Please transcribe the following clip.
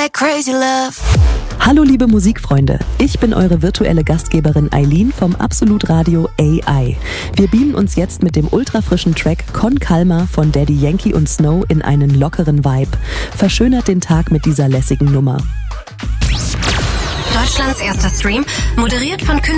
that crazy love. Hallo liebe Musikfreunde, ich bin eure virtuelle Gastgeberin Eileen vom Absolut Radio AI. Wir beamen uns jetzt mit dem ultrafrischen Track Con Calma von Daddy Yankee und Snow in einen lockeren Vibe. Verschönert den Tag mit dieser lässigen Nummer. Deutschlands erster Stream, moderiert von